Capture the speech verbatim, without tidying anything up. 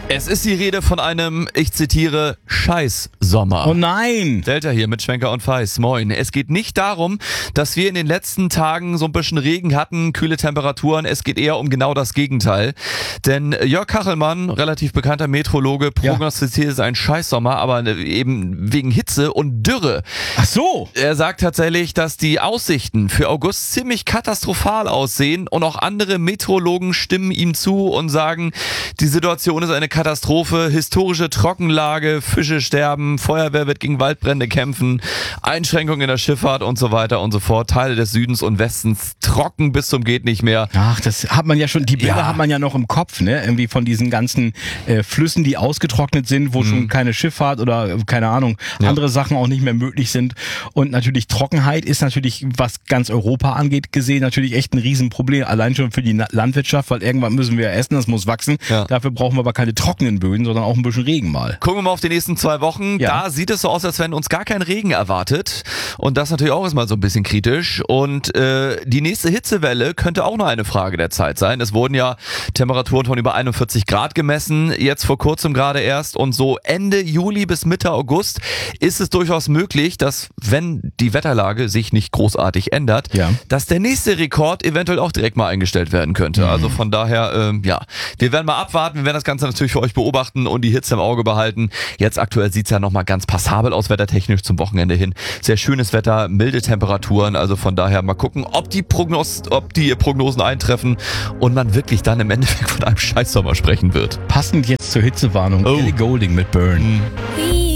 Es ist die Rede von einem, ich zitiere, Scheiß-Sommer. Oh nein! Delta hier mit Schwenker und Feiss. Moin. Es geht nicht darum, dass wir in den letzten Tagen so ein bisschen Regen hatten, kühle Temperaturen. Es geht eher um genau das Gegenteil. Denn Jörg Kachelmann, relativ bekannter Meteorologe, prognostiziert es einen Scheiß-Sommer, aber eben wegen Hitze und Dürre. Ach so! Er sagt tatsächlich, dass die Aussichten für August ziemlich katastrophal aussehen und auch andere Meteorologen stimmen ihm zu und sagen, die Situation ist eine Katastrophe, historische Trockenlage, Fische sterben, Feuerwehr wird gegen Waldbrände kämpfen, Einschränkungen in der Schifffahrt und so weiter und so fort. Teile des Südens und Westens trocken bis zum geht nicht mehr. Ach, das hat man ja schon, die Bilder Ja. hat man ja noch im Kopf, ne? Irgendwie von diesen ganzen äh, Flüssen, die ausgetrocknet sind, wo mhm. schon keine Schifffahrt oder äh, keine Ahnung, Ja. andere Sachen auch nicht mehr möglich sind. Und natürlich Trockenheit ist natürlich, was ganz Europa angeht, gesehen, natürlich echt ein Riesenproblem. Allein schon für die Na- Landwirtschaft, weil irgendwann müssen wir essen, das muss wachsen. Ja. Dafür brauchen wir aber keine trockenen Böden, sondern auch ein bisschen Regen mal. Gucken wir mal auf die nächsten zwei Wochen. Ja. Da sieht es so aus, als wenn uns gar kein Regen erwartet. Und das natürlich auch erstmal so ein bisschen kritisch. Und äh, die nächste Hitzewelle könnte auch noch eine Frage der Zeit sein. Es wurden ja Temperaturen von über einundvierzig Grad gemessen, jetzt vor kurzem gerade erst. Und so Ende Juli bis Mitte August ist es durchaus möglich, dass, wenn die Wetterlage sich nicht großartig ändert, Ja. dass der nächste Rekord eventuell auch direkt mal eingestellt werden könnte. Mhm. Also von daher, ähm, ja, wir werden mal abwarten, wir werden das Ganze natürlich für euch beobachten und die Hitze im Auge behalten. Jetzt aktuell sieht's ja nochmal ganz passabel aus, wettertechnisch zum Wochenende hin. Sehr schönes Wetter, milde Temperaturen, also von daher mal gucken, ob die, Prognos- ob die Prognosen eintreffen und man wirklich dann im Endeffekt von einem Scheißsommer sprechen wird. Passend jetzt zur Hitzewarnung, Oh. Ellie Goulding mit Burn. Mhm. We